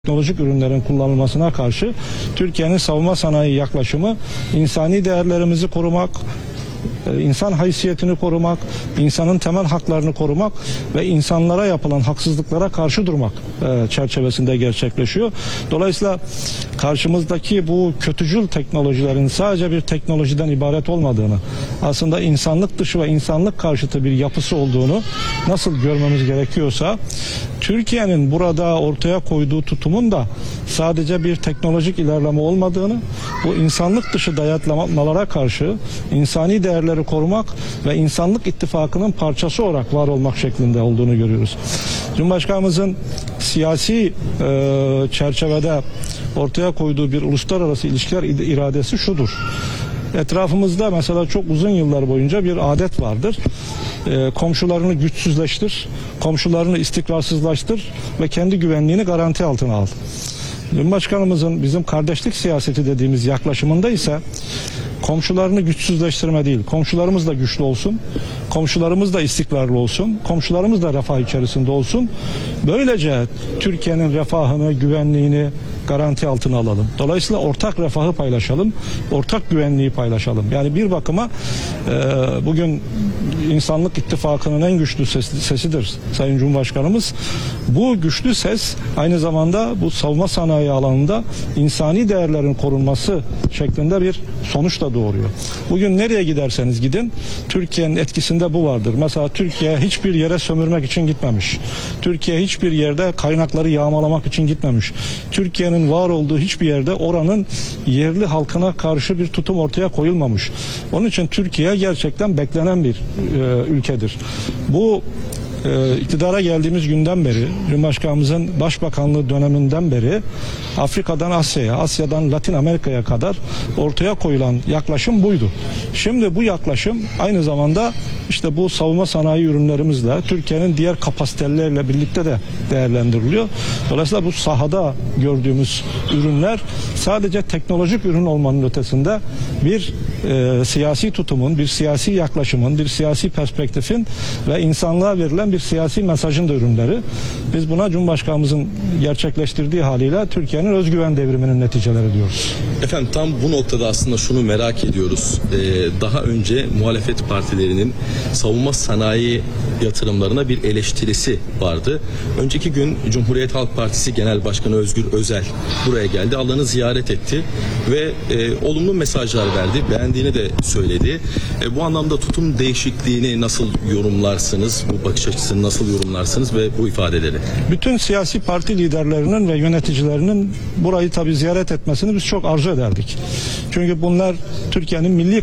Teknolojik ürünlerin kullanılmasına karşı Türkiye'nin savunma sanayi yaklaşımı insani değerlerimizi korumak, insan haysiyetini korumak, insanın temel haklarını korumak ve insanlara yapılan haksızlıklara karşı durmak çerçevesinde gerçekleşiyor. Dolayısıyla karşımızdaki bu kötücül teknolojilerin sadece bir teknolojiden ibaret olmadığını, aslında insanlık dışı ve insanlık karşıtı bir yapısı olduğunu nasıl görmemiz gerekiyorsa, Türkiye'nin burada ortaya koyduğu tutumun da sadece bir teknolojik ilerleme olmadığını, bu insanlık dışı dayatmalara karşı insani değerleri korumak ve insanlık ittifakının parçası olarak var olmak şeklinde olduğunu görüyoruz. Cumhurbaşkanımızın siyasi çerçevede ortaya koyduğu bir uluslararası ilişkiler iradesi şudur. Etrafımızda mesela çok uzun yıllar boyunca bir adet vardır. Komşularını güçsüzleştir, komşularını istikrarsızlaştır ve kendi güvenliğini garanti altına al. Cumhurbaşkanımızın bizim kardeşlik siyaseti dediğimiz yaklaşımında ise komşularını güçsüzleştirme değil, komşularımız da güçlü olsun, komşularımız da istikrarlı olsun, komşularımız da refah içerisinde olsun. Böylece Türkiye'nin refahını, güvenliğini garanti altına alalım. Dolayısıyla ortak refahı paylaşalım, ortak güvenliği paylaşalım. Yani bir bakıma bugün insanlık ittifakının en güçlü sesidir Sayın Cumhurbaşkanımız. Bu güçlü ses aynı zamanda bu savunma sanayi alanında insani değerlerin korunması şeklinde bir sonuç da doğuruyor. Bugün nereye giderseniz gidin, Türkiye'nin etkisinde bu vardır. Mesela Türkiye hiçbir yere sömürmek için gitmemiş. Türkiye hiçbir yerde kaynakları yağmalamak için gitmemiş. Türkiye'nin var olduğu hiçbir yerde oranın yerli halkına karşı bir tutum ortaya koyulmamış. Onun için Türkiye gerçekten beklenen bir ülkedir. Bu iktidara geldiğimiz günden beri, Cumhurbaşkanımızın başbakanlığı döneminden beri Afrika'dan Asya'ya, Asya'dan Latin Amerika'ya kadar ortaya koyulan yaklaşım buydu. Şimdi bu yaklaşım aynı zamanda işte bu savunma sanayi ürünlerimizle, Türkiye'nin diğer kapasiteleriyle birlikte de değerlendiriliyor. Dolayısıyla bu sahada gördüğümüz ürünler sadece teknolojik ürün olmanın ötesinde bir siyasi tutumun, bir siyasi yaklaşımın, bir siyasi perspektifin ve insanlığa verilen bir siyasi mesajın da ürünleri. Biz buna Cumhurbaşkanımızın gerçekleştirdiği haliyle Türkiye'nin özgüven devriminin neticeleri diyoruz. Efendim tam bu noktada aslında şunu merak ediyoruz. Daha önce muhalefet partilerinin savunma sanayi yatırımlarına bir eleştirisi vardı. Önceki gün Cumhuriyet Halk Partisi Genel Başkanı Özgür Özel buraya geldi. alanı ziyaret etti ve olumlu mesajlar verdi. Beğendiğini de söyledi. Bu anlamda tutum değişikliğini nasıl yorumlarsınız? Bu bakış açısını nasıl yorumlarsınız ve bu ifadeleri? Bütün siyasi parti liderlerinin ve yöneticilerinin burayı tabii ziyaret etmesini biz çok arzu ederdik. Çünkü bunlar Türkiye'nin milli